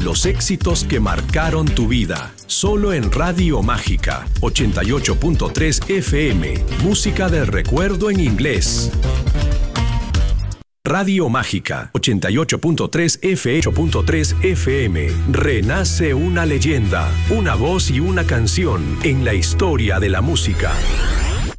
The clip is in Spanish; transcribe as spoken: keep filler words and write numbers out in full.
Los éxitos que marcaron tu vida. Solo en Radio Mágica, ochenta y ocho punto tres F M. Música del recuerdo en inglés. Radio Mágica, ochenta y ocho punto tres F M. Renace una leyenda, una voz y una canción en la historia de la música.